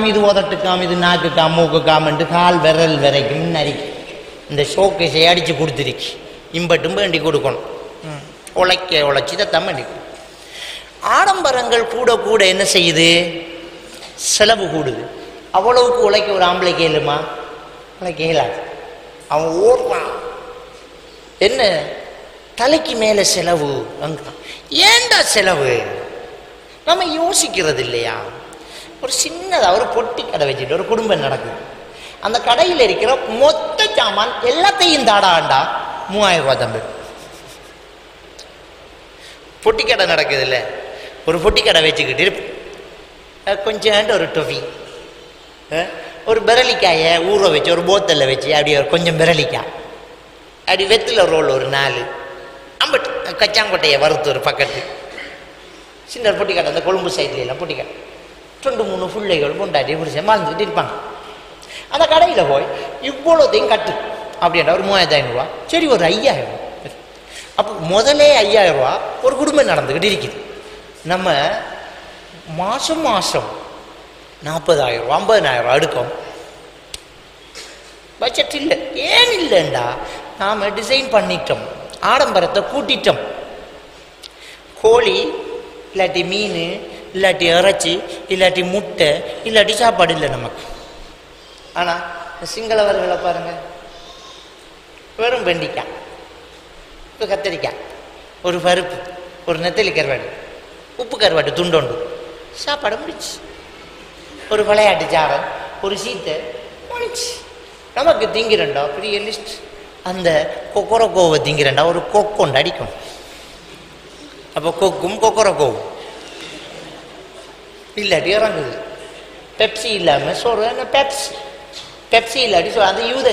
இது உதட்டுக்காம், இது நாக்குக்காம், மூக்குக்காமன்ட்டு கால் விரல் வரைக்கும் நரிக்கு இந்த ஷோக்கேஸை அடித்து கொடுத்துருக்கு. இம்பட்டும் வேண்டி கொடுக்கணும், உழைச்சி தான் வேண்டி. ஆடம்பரங்கள் கூட கூட என்ன செய்யுது? செலவு கூடுது. அவ்வளவுக்கு உழைக்க ஒரு ஆம்பளை கேளுமா? உழைக்க இயலாது. அவன் ஓடுறான். என்ன தலைக்கு மேலே செலவு. ஏண்டா செலவு? நம்ம யோசிக்கிறது இல்லையா? ஒரு சின்னதாக ஒரு பொட்டி கடை வச்சுட்டு ஒரு குடும்பம் நடக்குது. அந்த கடையில் இருக்கிற மொத்த சாமான் எல்லாத்தையும் தாடாண்டா 3000 ரூபா தம்பி. பொட்டி கடை நடக்குது இல்லை? ஒரு பொட்டி கடை வச்சுக்கிட்டு கொஞ்சம் ஒரு டொஃபி, ஒரு பிரலிக்காயை ஊற வச்சு ஒரு போத்தலில் வச்சு அப்படியே கொஞ்சம் பிரலிக்காய், அப்படி வெத்தில ரோல் ஒரு 4, அம்பட்டு கச்சாங்கொட்டையை வறுத்து ஒரு பக்கத்து சின்ன ஒரு பொட்டி கடை. அந்த கொழும்பு சைட்லாம் பொட்டி கடை 2-3 பிள்ளைகள் பொண்டாட்டி பிடிச்ச வாழ்ந்துக்கிட்டு இருப்பாங்க. அந்த கடையில் போய் இவ்வளோத்தையும் கட்டு அப்படின்ற ஒரு 3500 ரூபா. சரி, ஒரு 5000 ரூபா. அப்போ முதலே 5000 ரூபா ஒரு குடும்பம் நடந்துக்கிட்டு இருக்குது. நம்ம மாதம் 40,000 ரூபா 50,000 ரூபா எடுக்கும். பட்ஜெட் இல்லை. ஏன் இல்லைண்டா? நாம் டிசைன் பண்ணிட்டோம், ஆடம்பரத்தை கூட்டிட்டோம். கோழி இல்லாட்டி மீன் இல்லாட்டி இறைச்சி இல்லாட்டி முட்டை இல்லாட்டி சாப்பாடு இல்லை நமக்கு. ஆனால் சிங்களவர்களை பாருங்க, வெறும் வெண்டிக்காய், ஒரு கத்திரிக்காய், ஒரு பருப்பு, ஒரு நெத்தலி கருவாடு, உப்பு கருவாடு துண்டோண்டு, சாப்பாடு முடிச்சு. ஒரு விளையாட்டு சாரன், ஒரு சீத்தை முடிச்சு. நமக்கு திங்கிறண்டா பெரிய லிஸ்ட். அந்த கொக்கரக்கோவை திங்கிறண்டா ஒரு கொக்கொண்டு அடிக்கும். அப்போ கொக்கும் கொக்கரக்கோவும் இல்லாட்டி இறங்குது. பெப்சி இல்லாமல் சொல்கிறேன், பெப்சி இல்லாட்டி சொல்.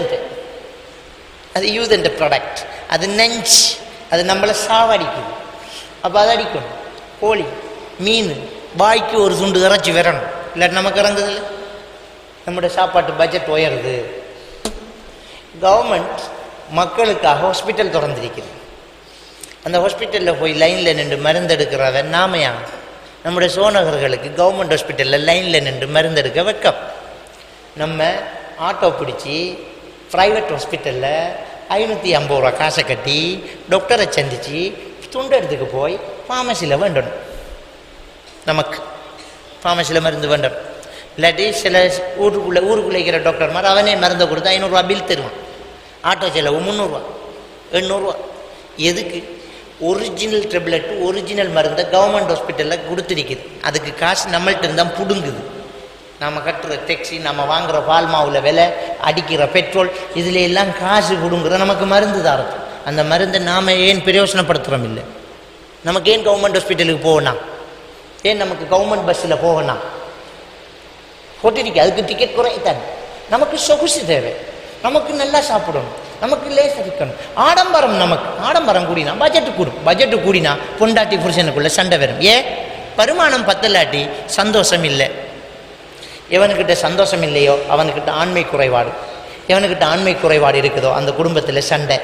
அது யூதன்ட்டு ப்ராடக்ட். அது நெஞ்சு, அது நம்மளை சாவடிக்குது. அப்போ அதை அடிக்கணும். கோழி மீன் வாய்க்கு ஒரு துண்டு இறைச்சி வரணும், இல்லாட்டி நமக்கு இறங்குது இல்லை. நம்முடைய சாப்பாட்டு பட்ஜெட் உயருது. கவர்மெண்ட் மக்களுக்காக ஹாஸ்பிட்டல் திறந்திருக்குது. அந்த ஹாஸ்பிட்டலில் போய் லைனில் நின்று மருந்து எடுக்கிறவன் நாமையா? நம்முடைய சோனகர்களுக்கு கவர்மெண்ட் ஹாஸ்பிட்டலில் லைனில் நின்று மருந்தெடுக்க வைக்கம். நம்ம ஆட்டோ பிடிச்சி ப்ரைவேட் ஹாஸ்பிட்டலில் 550 ரூபா காசை கட்டி டாக்டரை சந்தித்து துண்டு எடுத்துக்கு போய் ஃபார்மசியில் வேண்டணும். நமக்கு ஃபார்மசியில் மருந்து வேண்டணும். இல்லாட்டி சில ஊருக்குள்ளே இருக்கிற டாக்டர் மாதிரி அவனே மருந்தை கொடுத்து 500 ரூபா பில் தருவான். ஆட்டோ செலவு 300 ரூபா 800 ரூபா. எதுக்கு? ஒரிஜினல் டேப்லெட் ஒரிஜினல் மருந்தை கவர்மெண்ட் ஹாஸ்பிட்டலில் கொடுத்துருக்குது. அதுக்கு காசு நம்மள்ட்ட இருந்தால் பிடுங்குது. நம்ம கட்டுற டேக்ஸி, நம்ம வாங்குகிற பால் மாவில் விலை, அடிக்கிற பெட்ரோல், இதில் எல்லாம் காசு கொடுங்குற நமக்கு மருந்து தரது. அந்த மருந்தை நாம் ஏன் பிரயோஜனப்படுத்துகிறோம் இல்லை? நமக்கு ஏன் கவர்மெண்ட் ஹாஸ்பிட்டலுக்கு போகணும்? ஏன் நமக்கு கவர்மெண்ட் பஸ்ஸில் போகணும்? போட்டிருக்கு, அதுக்கு டிக்கெட் குறைத்தாங்க. நமக்கு சொகுசு தேவை, நமக்கு நல்லா சாப்பிடணும், நமக்கு லேஸ் இருக்கணும். ஆடம்பரம், நமக்கு ஆடம்பரம் கூடினா பட்ஜெட்டு கூடினா பொண்டாட்டி புருஷனுக்குள்ள சண்டை வரும். ஏன்? வருமானம் பத்தலாட்டி சந்தோஷம் இல்லை. எவனுக்கிட்ட சந்தோஷம் இல்லையோ அவனுக்கிட்ட ஆண்மை குறைபாடு. எவனுக்கிட்ட ஆண்மை குறைபாடு இருக்குதோ அந்த குடும்பத்தில் சண்டை.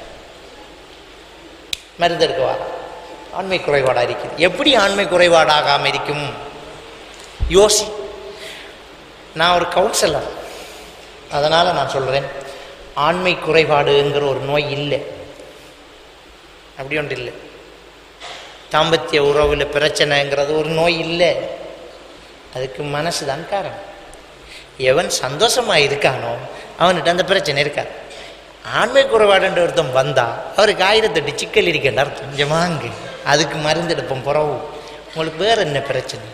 மருந்து இருக்குவா? ஆண்மை குறைபாடாக இருக்குது. எப்படி ஆண்மை குறைபாடாகாமல் இருக்கும்? யோசி. நான் ஒரு கவுன்சிலர், அதனால் நான் சொல்கிறேன், ஆண்மை குறைபாடுங்கிற ஒரு நோய் இல்லை. அப்படி ஒன்று இல்லை. தாம்பத்திய உறவில் பிரச்சனைங்கிறது ஒரு நோய் இல்லை. அதுக்கு மனசு தான் காரணம். எவன் சந்தோஷமாக இருக்கானோ அவன்கிட்ட அந்த பிரச்சனை இருக்காது. ஆண்மை குறைபாடுன்ற ஒருத்தன் வந்தால் அவருக்கு 1008 சிக்கல் இருக்கின்ற அர்த்தம். கொஞ்சம் வாங்கு, அதுக்கு மருந்து எடுப்போம். புறவு உங்களுக்கு வேறு என்ன பிரச்சனை?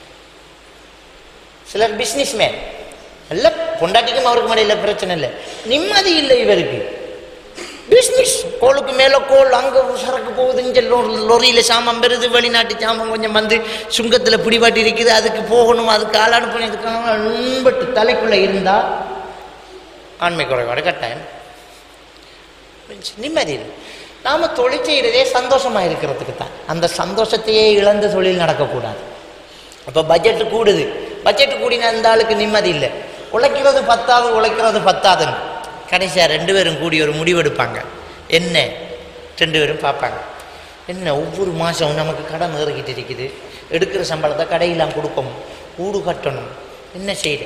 சிலர் பிஸ்னஸ்மேன், நல்ல பொண்டாட்டிக்கும் அவருக்கு மடையில் பிரச்சனை இல்லை, நிம்மதி இல்லை இவருக்கு. பிஸ்னஸ் கோளுக்கு மேலே கோள், அங்கே சரக்கு போகுது, இங்கே லொரியில் சாமான் பெறுது, வெளிநாட்டு சாமான் கொஞ்சம் வந்து சுங்கத்தில் பிடிபாட்டி இருக்குது, அதுக்கு போகணும், அதுக்கு ஆள் அனுப்பணும், இதுக்காக அன்பட்டு தலைக்குள்ளே இருந்தால் ஆண்மை குறைபாடு கட்டாயம். நிம்மதி இல்லை. நாம் தொழில் செய்கிறதே சந்தோஷமாக இருக்கிறதுக்கு தான். அந்த சந்தோஷத்தையே இழந்த தொழில் நடக்கக்கூடாது. அப்போ பட்ஜெட்டு கூடுது. பட்ஜெட்டு கூடினா அந்த ஆளுக்கு நிம்மதி இல்லை. உழைக்கிறது பத்தாதுன்னு கடைசியாக 2 பேரும் கூடி ஒரு முடிவெடுப்பாங்க. என்ன? 2 பேரும் பார்ப்பாங்க, என்ன ஒவ்வொரு மாதம் நமக்கு கடன் ஏறிக்கிட்டு இருக்குது, எடுக்கிற சம்பளத்தை கடையெல்லாம் கொடுக்கணும், வீடு கட்டணும், என்ன செய்யுது?